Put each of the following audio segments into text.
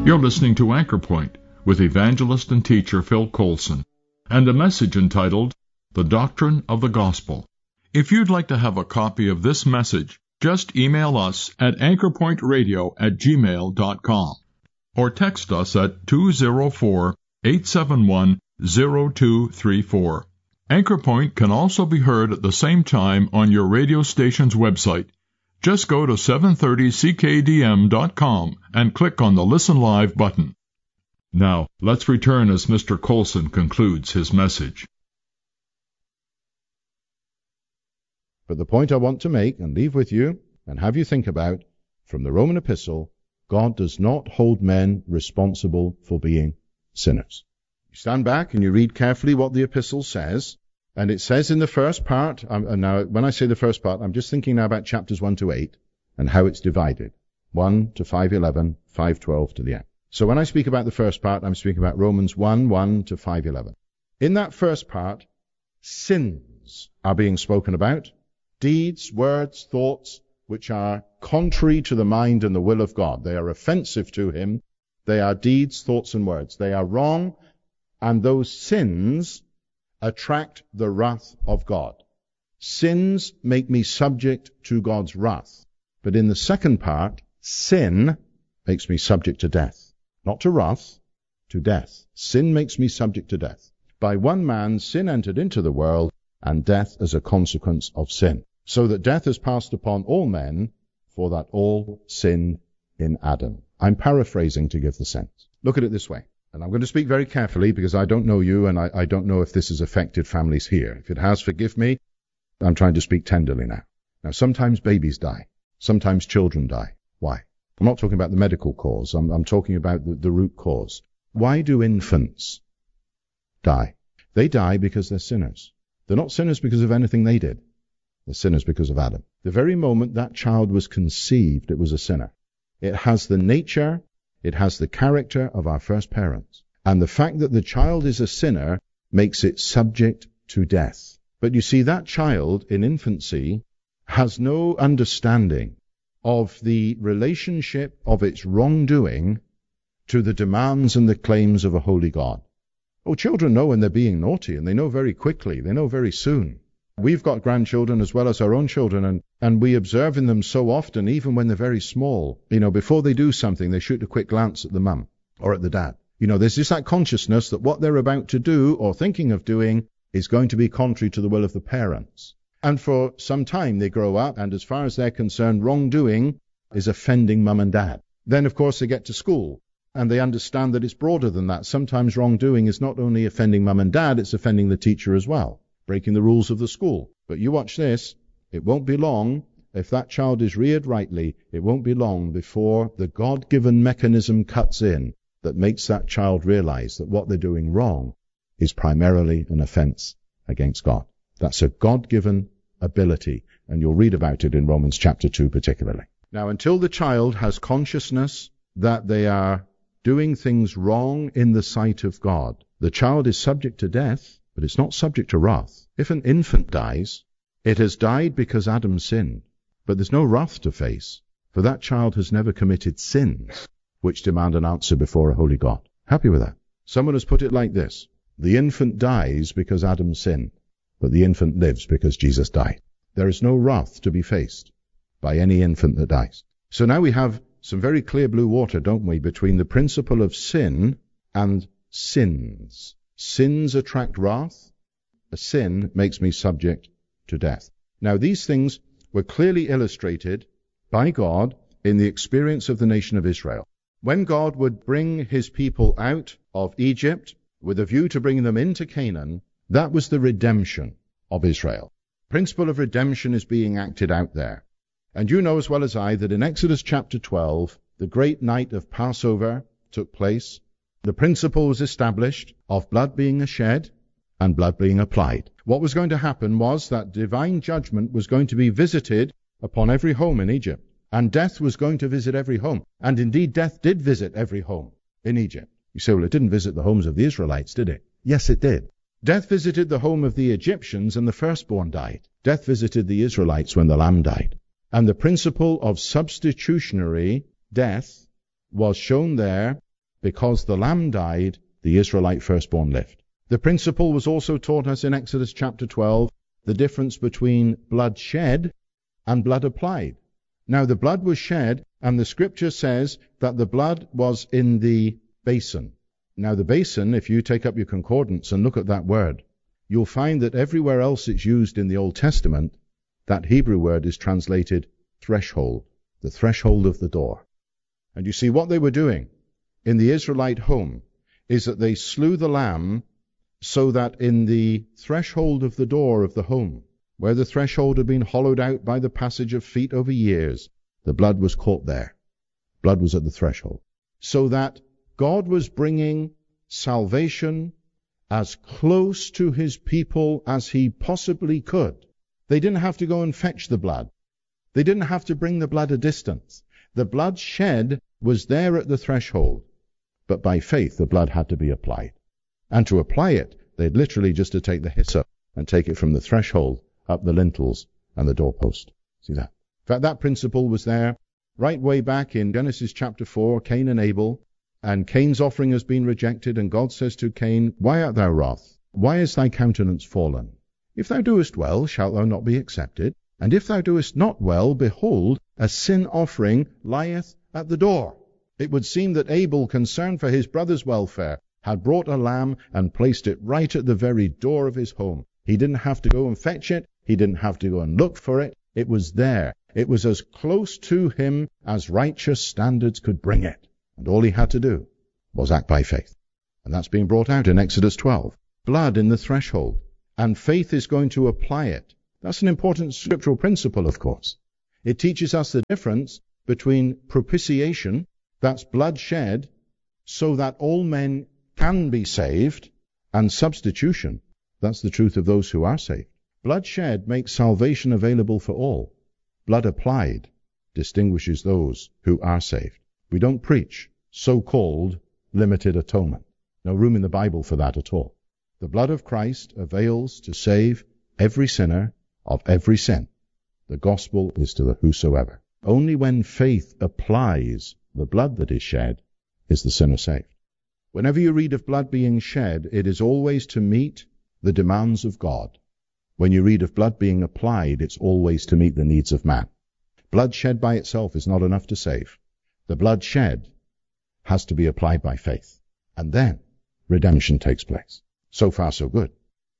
You're listening to Anchor Point with evangelist and teacher Phil Coulson, and a message entitled, The Doctrine of the Gospel. If you'd like to have a copy of this message, just email us at anchorpointradio@gmail.com or text us at 204-871-0234. Anchor Point can also be heard at the same time on your radio station's website. Just go to 730ckdm.com and click on the Listen Live button. Now, let's return as Mr. Coulson concludes his message. But the point I want to make and leave with you and have you think about, from the Roman epistle, God does not hold men responsible for being sinners. You stand back and you read carefully what the epistle says, and it says in the first part, and now when I say the first part, I'm just thinking now about chapters 1 to 8 and how it's divided. 1 to 5:11, 5:12 to the end. So when I speak about the first part, I'm speaking about Romans 1:1 to 5:11. In that first part, sins are being spoken about, deeds, words, thoughts, which are contrary to the mind and the will of God. They are offensive to him. They are deeds, thoughts, and words. They are wrong, and those sins attract the wrath of God. Sins make me subject to God's wrath. But in the second part, sin makes me subject to death. Not to wrath, to death. Sin makes me subject to death. By one man, sin entered into the world, and death as a consequence of sin. So that death has passed upon all men, for that all sinned in Adam. I'm paraphrasing to give the sense. Look at it this way. And I'm going to speak very carefully because I don't know you and I don't know if this has affected families here. If it has, forgive me. I'm trying to speak tenderly now. Now, sometimes babies die. Sometimes children die. Why? I'm not talking about the medical cause. I'm talking about the root cause. Why do infants die? They die because they're sinners. They're not sinners because of anything they did. They're sinners because of Adam. The very moment that child was conceived, it was a sinner. It has the nature, it has the character of our first parents. And the fact that the child is a sinner makes it subject to death. But you see, that child in infancy has no understanding of the relationship of its wrongdoing to the demands and the claims of a holy God. Oh, children know when they're being naughty, and they know very quickly, they know very soon. We've got grandchildren as well as our own children, and we observe in them so often, even when they're very small. Before they do something, they shoot a quick glance at the mum or at the dad. There's just that consciousness that what they're about to do or thinking of doing is going to be contrary to the will of the parents. And for some time they grow up, and as far as they're concerned, wrongdoing is offending mum and dad. Then, of course, they get to school, and they understand that it's broader than that. Sometimes wrongdoing is not only offending mum and dad, it's offending the teacher as well, breaking the rules of the school. But you watch this, it won't be long, if that child is reared rightly, it won't be long before the God-given mechanism cuts in that makes that child realize that what they're doing wrong is primarily an offense against God. That's a God-given ability, and you'll read about it in Romans chapter 2 particularly. Now, until the child has consciousness that they are doing things wrong in the sight of God, the child is subject to death, but it's not subject to wrath. If an infant dies, it has died because Adam sinned, but there's no wrath to face, for that child has never committed sins which demand an answer before a holy God. Happy with that? Someone has put it like this: the infant dies because Adam sinned, but the infant lives because Jesus died. There is no wrath to be faced by any infant that dies. So now we have some very clear blue water, don't we, between the principle of sin and sins. Sins attract wrath. A sin makes me subject to death. Now, these things were clearly illustrated by God in the experience of the nation of Israel. When God would bring his people out of Egypt with a view to bringing them into Canaan, that was the redemption of Israel. The principle of redemption is being acted out there. And you know as well as I that in Exodus chapter 12, the great night of Passover took place. The principle was established of blood being shed and blood being applied. What was going to happen was that divine judgment was going to be visited upon every home in Egypt, and death was going to visit every home. And indeed, death did visit every home in Egypt. You say, well, it didn't visit the homes of the Israelites, did it? Yes, it did. Death visited the home of the Egyptians, and the firstborn died. Death visited the Israelites when the lamb died. And the principle of substitutionary death was shown there because the lamb died, the Israelite firstborn lived. The principle was also taught us in Exodus chapter 12, the difference between blood shed and blood applied. Now the blood was shed, and the scripture says that the blood was in the basin. Now the basin, if you take up your concordance and look at that word, you'll find that everywhere else it's used in the Old Testament, that Hebrew word is translated threshold, the threshold of the door. And you see what they were doing in the Israelite home is that they slew the lamb so that in the threshold of the door of the home, where the threshold had been hollowed out by the passage of feet over years, the blood was caught there. Blood was at the threshold. So that God was bringing salvation as close to his people as he possibly could. They didn't have to go and fetch the blood. They didn't have to bring the blood a distance. The blood shed was there at the threshold. But by faith, the blood had to be applied. And to apply it, they'd literally just to take the hyssop and take it from the threshold up the lintels and the doorpost. See that? In fact, that principle was there right way back in Genesis chapter 4, Cain and Abel. And Cain's offering has been rejected, and God says to Cain, "Why art thou wroth? Why is thy countenance fallen? If thou doest well, shalt thou not be accepted? And if thou doest not well, behold, a sin offering lieth at the door." It would seem that Abel, concerned for his brother's welfare, had brought a lamb and placed it right at the very door of his home. He didn't have to go and fetch it. He didn't have to go and look for it. It was there. It was as close to him as righteous standards could bring it. And all he had to do was act by faith. And that's being brought out in Exodus 12. Blood in the threshold. And faith is going to apply it. That's an important scriptural principle, of course. It teaches us the difference between propitiation, that's blood shed, so that all men can be saved, and substitution, that's the truth of those who are saved. Blood shed makes salvation available for all. Blood applied distinguishes those who are saved. We don't preach so-called limited atonement. No room in the Bible for that at all. The blood of Christ avails to save every sinner of every sin. The gospel is to the whosoever. Only when faith applies the blood that is shed is the sinner saved. Whenever you read of blood being shed, it is always to meet the demands of God. When you read of blood being applied, it's always to meet the needs of man. Blood shed by itself is not enough to save. The blood shed has to be applied by faith. And then redemption takes place. So far, so good.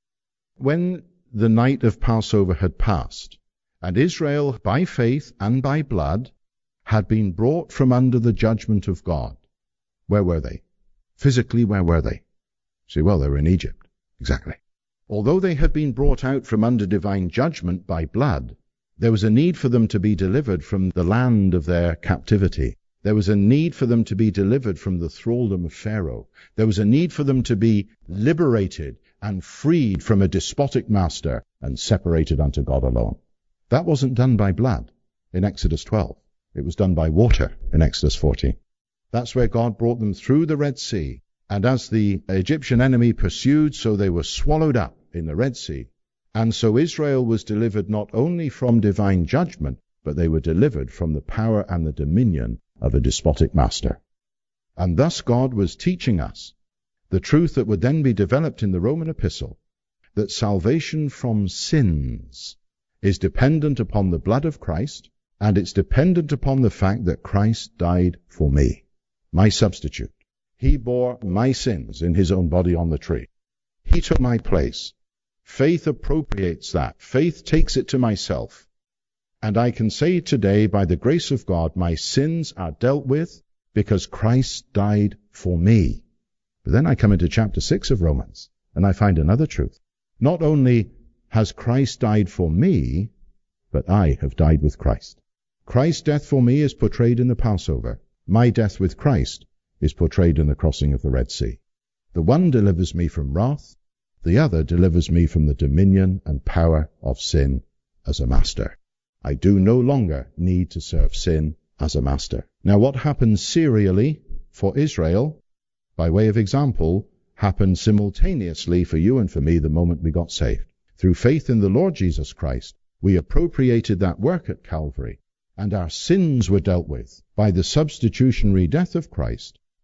When the night of Passover had passed, and Israel, by faith and by blood, had been brought from under the judgment of God, where were they? Physically, where were they? Say, well, they were in Egypt. Exactly. Although they had been brought out from under divine judgment by blood, there was a need for them to be delivered from the land of their captivity. There was a need for them to be delivered from the thraldom of Pharaoh. There was a need for them to be liberated and freed from a despotic master and separated unto God alone. That wasn't done by blood in Exodus 12. It was done by water in Exodus 14. That's where God brought them through the Red Sea. And as the Egyptian enemy pursued, so they were swallowed up in the Red Sea. And so Israel was delivered not only from divine judgment, but they were delivered from the power and the dominion of a despotic master. And thus God was teaching us the truth that would then be developed in the Roman epistle, that salvation from sins is dependent upon the blood of Christ, and it's dependent upon the fact that Christ died for me, my substitute. He bore my sins in his own body on the tree. He took my place. Faith appropriates that. Faith takes it to myself. And I can say today, by the grace of God, my sins are dealt with because Christ died for me. But then I come into chapter 6 of Romans, and I find another truth. Not only has Christ died for me, but I have died with Christ. Christ's death for me is portrayed in the Passover. My death with Christ is portrayed in the crossing of the Red Sea. The one delivers me from wrath, the other delivers me from the dominion and power of sin as a master. I do no longer need to serve sin as a master. Now what happened serially for Israel, by way of example, happened simultaneously for you and for me the moment we got saved. Through faith in the Lord Jesus Christ, we appropriated that work at Calvary, and our sins were dealt with by the substitutionary death of Christ,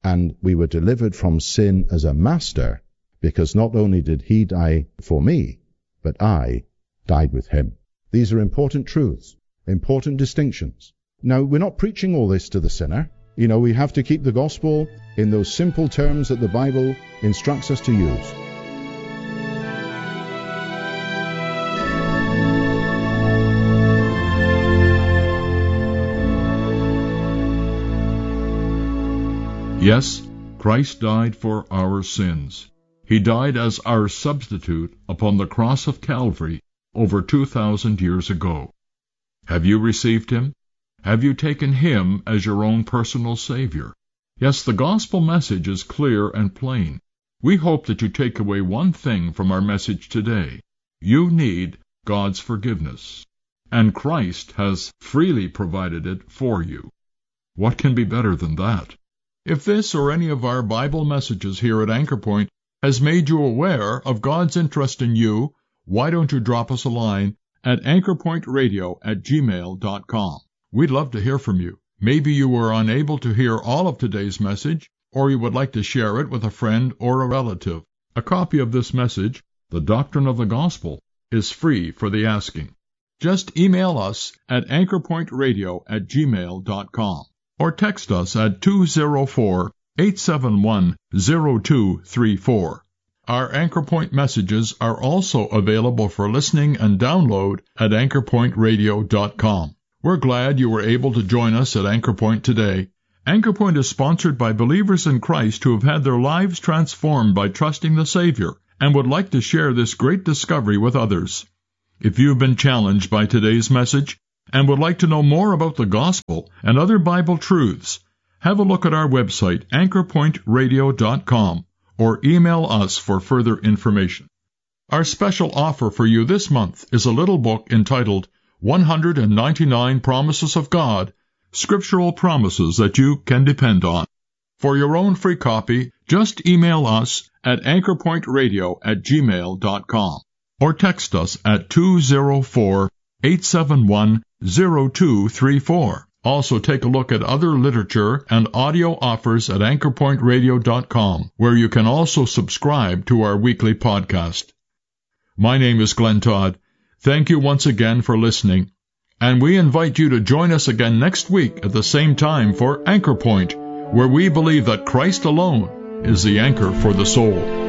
and we were delivered from sin as a master, because not only did he die for me, but I died with him. These are important truths, important distinctions. Now, we're not preaching all this to the sinner. We have to keep the gospel in those simple terms that the Bible instructs us to use. Yes, Christ died for our sins. He died as our substitute upon the cross of Calvary over 2,000 years ago. Have you received him? Have you taken him as your own personal Savior? Yes, the gospel message is clear and plain. We hope that you take away one thing from our message today. You need God's forgiveness, and Christ has freely provided it for you. What can be better than that? If this or any of our Bible messages here at Anchor Point has made you aware of God's interest in you, why don't you drop us a line at anchorpointradio@gmail.com. We'd love to hear from you. Maybe you were unable to hear all of today's message, or you would like to share it with a friend or a relative. A copy of this message, The Doctrine of the Gospel, is free for the asking. Just email us at anchorpointradio@gmail.com or text us at 204-871-0234. Our Anchor Point messages are also available for listening and download at anchorpointradio.com. We're glad you were able to join us at Anchor Point today. Anchor Point is sponsored by believers in Christ who have had their lives transformed by trusting the Savior and would like to share this great discovery with others. If you've been challenged by today's message and would like to know more about the gospel and other Bible truths, have a look at our website, anchorpointradio.com, or email us for further information. Our special offer for you this month is a little book entitled 199 Promises of God, Scriptural Promises that You Can Depend On. For your own free copy, just email us at anchorpointradio@gmail.com or text us at 204-871-0234. Also take a look at other literature and audio offers at anchorpointradio.com, where you can also subscribe to our weekly podcast. My name is Glenn Todd. Thank you once again for listening, and we invite you to join us again next week at the same time for Anchor Point, where we believe that Christ alone is the anchor for the soul.